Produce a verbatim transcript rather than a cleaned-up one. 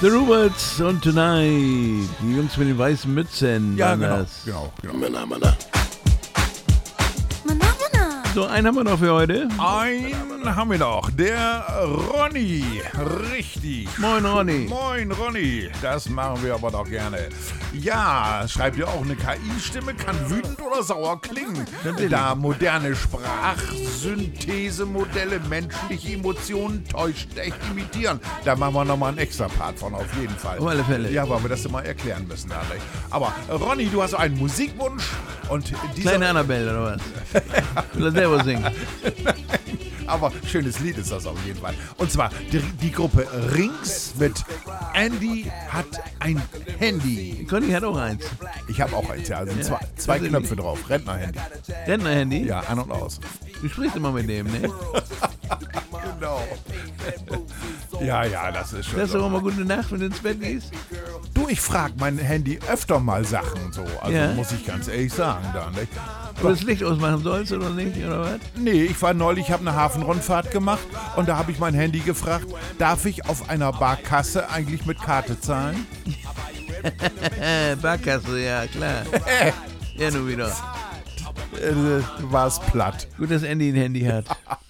The Robots und Tonight. Die Jungs mit den weißen Mützen. Ja, waren genau, das. genau, genau. Mana, mana. Mana, mana. So, einen haben wir noch für heute. Einen haben wir noch, der Ronny. Richtig. Moin, Ronny. Moin, Ronny. Das machen wir aber doch gerne. Ja, schreibt ja auch eine K I-Stimme, kann wütend oder sauer klingen. Da moderne Sprachsynthesemodelle menschliche Emotionen täuscht echt imitieren. Da machen wir nochmal einen extra Part von, auf jeden Fall. Auf alle Fälle. Ja, weil wir das immer erklären müssen. Dadurch. Aber Ronny, du hast einen Musikwunsch. Und dieser Kleine Annabelle oder was? Will er selber singen? Aber schönes Lied ist das auf jeden Fall. Und zwar die, die Gruppe Rings mit Andy hat ein Handy. Conny hat auch eins. Ich habe auch eins, ja. Also Ja. zwei, zwei Was ist Knöpfe die? drauf. Rentner-Handy. Rentner-Handy? Ja, an und aus. Du sprichst immer mit dem, ne? Genau. Ja, ja, das ist schon Das ist doch so. auch mal gute Nacht, wenn du ins Bett gehst. Du, ich frage mein Handy öfter mal Sachen so. Also Ja. muss ich ganz ehrlich sagen da. Nicht? Ob du das Licht ausmachen sollst oder nicht, oder was? Nee, ich war neulich, ich habe eine Hafenrundfahrt gemacht und da habe ich mein Handy gefragt, darf ich auf einer Barkasse eigentlich mit Karte zahlen? Äh, Barkasse, ja, klar. Ja, nur wieder. Äh, war es platt. Gut, dass Andy ein Handy hat.